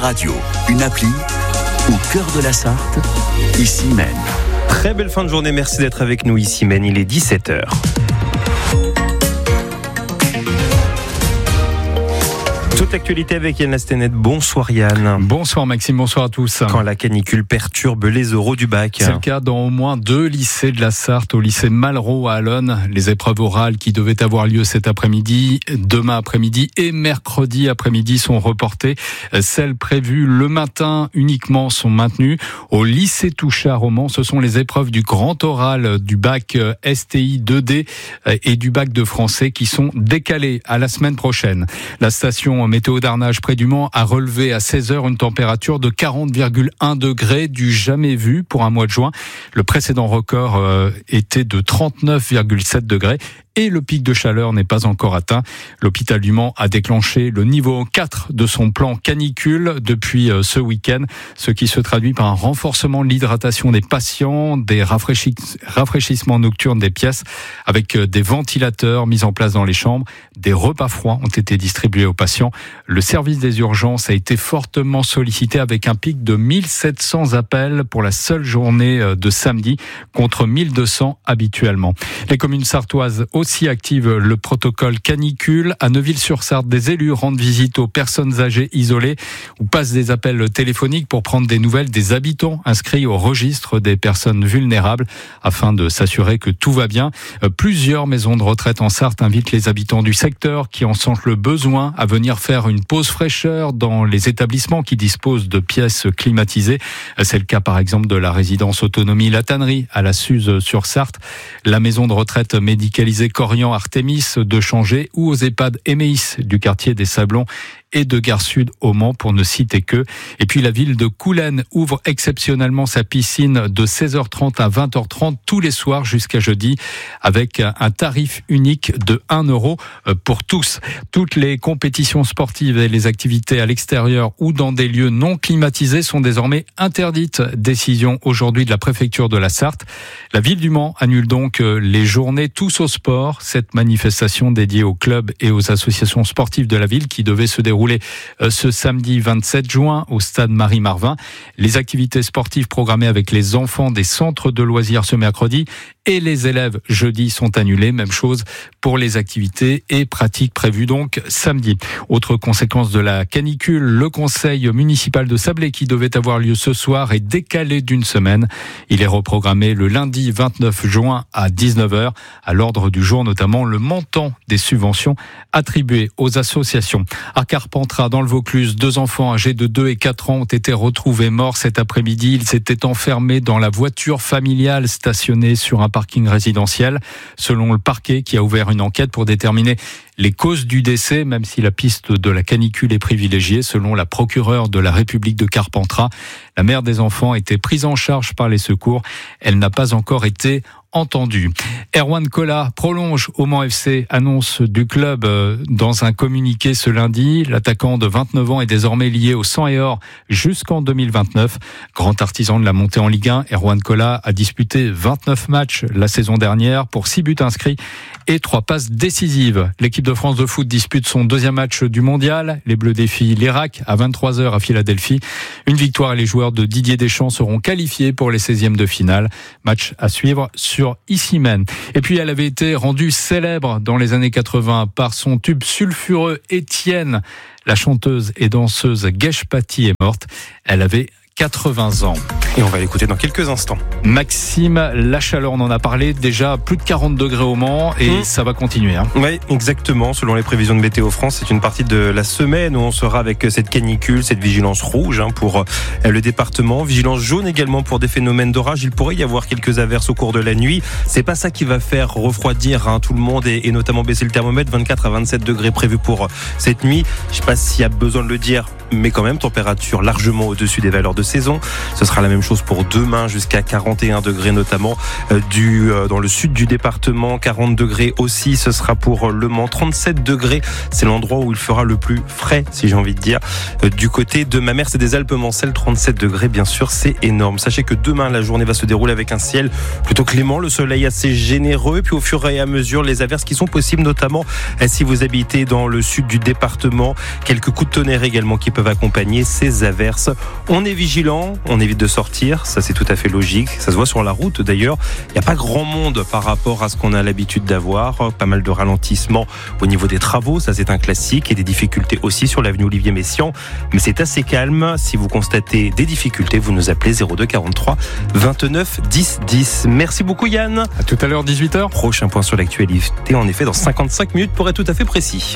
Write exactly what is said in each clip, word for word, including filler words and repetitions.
radio, une appli au cœur de la Sarthe, ici Maine. Très belle fin de journée, merci d'être avec nous ici Maine, il est dix-sept heures. Toute l'actualité avec Yann Lastenet. Bonsoir Yann. Bonsoir Maxime, bonsoir à tous. Quand la canicule perturbe les oraux du bac. C'est le cas dans au moins deux lycées de la Sarthe, au lycée Malraux à Allonne. Les épreuves orales qui devaient avoir lieu cet après-midi, demain après-midi et mercredi après-midi sont reportées. Celles prévues le matin uniquement sont maintenues. Au lycée Touchard au Mans, ce sont les épreuves du grand oral du bac S T I deux D et du bac de français qui sont décalées à la semaine prochaine. La station météo d'Arnage près du Mans a relevé à seize heures une température de quarante virgule un degrés, du jamais vu pour un mois de juin. Le précédent record euh, était de trente-neuf virgule sept degrés. Et le pic de chaleur n'est pas encore atteint. L'hôpital du Mans a déclenché le niveau quatre de son plan canicule depuis ce week-end, ce qui se traduit par un renforcement de l'hydratation des patients, des rafraîchissements nocturnes des pièces, avec des ventilateurs mis en place dans les chambres. Des repas froids ont été distribués aux patients. Le service des urgences a été fortement sollicité avec un pic de mille sept cents appels pour la seule journée de samedi, contre mille deux cents habituellement. Les communes sartoises aussi active le protocole canicule. À Neuville-sur-Sarthe, des élus rendent visite aux personnes âgées isolées ou passent des appels téléphoniques pour prendre des nouvelles des habitants inscrits au registre des personnes vulnérables afin de s'assurer que tout va bien. Plusieurs maisons de retraite en Sarthe invitent les habitants du secteur qui en sentent le besoin à venir faire une pause fraîcheur dans les établissements qui disposent de pièces climatisées. C'est le cas par exemple de la résidence autonomie La Tannerie à la Suze-sur-Sarthe, la maison de retraite médicalisée Corian Artémis de Changé ou aux EHPAD Eméis du quartier des Sablons et de Gare Sud au Mans pour ne citer que. Et puis la ville de Coulennes ouvre exceptionnellement sa piscine de seize heures trente à vingt heures trente tous les soirs jusqu'à jeudi avec un tarif unique de un euro pour tous. Toutes les compétitions sportives et les activités à l'extérieur ou dans des lieux non climatisés sont désormais interdites. Décision aujourd'hui de la préfecture de la Sarthe. La ville du Mans annule donc les journées Tous au sport, cette manifestation dédiée aux clubs et aux associations sportives de la ville qui devait se dérouler ce samedi vingt-sept juin au stade Marie-Marvin. Les activités sportives programmées avec les enfants des centres de loisirs ce mercredi et les élèves jeudi sont annulées. Même chose pour les activités et pratiques prévues donc samedi. Autre conséquence de la canicule, le conseil municipal de Sablé qui devait avoir lieu ce soir est décalé d'une semaine. Il est reprogrammé le lundi vingt-neuf juin à dix-neuf heures. À l'ordre du jour notamment le montant des subventions attribuées aux associations. À Carpentras, dans le Vaucluse, deux enfants âgés de deux et quatre ans ont été retrouvés morts cet après-midi. Ils s'étaient enfermés dans la voiture familiale stationnée sur un parking résidentiel. Selon le parquet qui a ouvert une enquête pour déterminer les causes du décès, même si la piste de la canicule est privilégiée, selon la procureure de la République de Carpentras, la mère des enfants a été prise en charge par les secours. Elle n'a pas encore été entendue. Erwan Kola prolonge au Mans F C, annonce du club dans un communiqué ce lundi. L'attaquant de vingt-neuf ans est désormais lié au sang et or jusqu'en deux mille vingt-neuf. Grand artisan de la montée en Ligue un, Erwan Kola a disputé vingt-neuf matchs la saison dernière pour six buts inscrits et trois passes décisives. L'équipe de France de foot dispute son deuxième match du mondial. Les Bleus défient l'Irak à vingt-trois heures à Philadelphie. Une victoire et les joueurs de Didier Deschamps seront qualifiés pour les seizièmes de finale. Match à suivre sur Ici Maine. Et puis elle avait été rendue célèbre dans les années quatre-vingts par son tube sulfureux Étienne. La chanteuse et danseuse Gesh Patti est morte. Elle avait quatre-vingts ans. Et on va l'écouter dans quelques instants. Maxime, la chaleur, on en a parlé, déjà plus de quarante degrés au Mans et mmh. ça va continuer. Hein. Oui, exactement. Selon les prévisions de Météo France, c'est une partie de la semaine où on sera avec cette canicule, cette vigilance rouge hein, pour le département. Vigilance jaune également pour des phénomènes d'orage. Il pourrait y avoir quelques averses au cours de la nuit. C'est pas ça qui va faire refroidir hein, tout le monde et, et notamment baisser le thermomètre. vingt-quatre à vingt-sept degrés prévus pour cette nuit. Je sais pas s'il y a besoin de le dire, mais quand même, température largement au-dessus des valeurs de saison. Ce sera la même chose pour demain, jusqu'à quarante et un degrés notamment euh, du, euh, dans le sud du département. quarante degrés aussi, ce sera pour Le Mans. trente-sept degrés, c'est l'endroit où il fera le plus frais, si j'ai envie de dire. Euh, du côté de ma mère, c'est des Alpes-Mancelles, trente-sept degrés, bien sûr, c'est énorme. Sachez que demain, la journée va se dérouler avec un ciel plutôt clément, le soleil assez généreux, et puis au fur et à mesure, les averses qui sont possibles, notamment euh, si vous habitez dans le sud du département. Quelques coups de tonnerre également qui peuvent peuvent accompagner ces averses. On est vigilant, on évite de sortir, ça c'est tout à fait logique. Ça se voit sur la route d'ailleurs. Il n'y a pas grand monde par rapport à ce qu'on a l'habitude d'avoir. Pas mal de ralentissements au niveau des travaux, ça c'est un classique, et des difficultés aussi sur l'avenue Olivier Messiaen. Mais c'est assez calme. Si vous constatez des difficultés, vous nous appelez zéro deux quarante-trois vingt-neuf dix dix. Merci beaucoup Yann. À tout à l'heure, dix-huit heures. Prochain point sur l'actualité, en effet, dans cinquante-cinq minutes pour être tout à fait précis.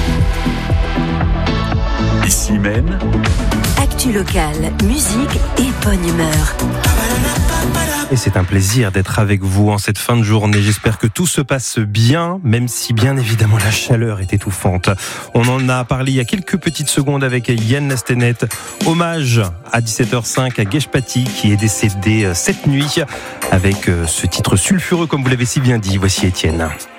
Ici même, actu locale, musique et bonne humeur. Et c'est un plaisir d'être avec vous en cette fin de journée. J'espère que tout se passe bien, même si bien évidemment la chaleur est étouffante. On en a parlé il y a quelques petites secondes avec Yann Lastenet. Hommage à dix-sept heures cinq à Geshpati qui est décédé cette nuit avec ce titre sulfureux comme vous l'avez si bien dit. Voici Étienne.